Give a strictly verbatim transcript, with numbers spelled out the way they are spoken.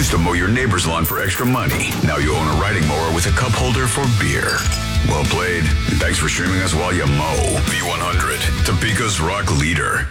used to mow your neighbor's lawn for extra money. Now you own a riding mower with a cup holder for beer. Well played. Thanks for streaming us while you mow. V one hundred, Topeka's rock leader.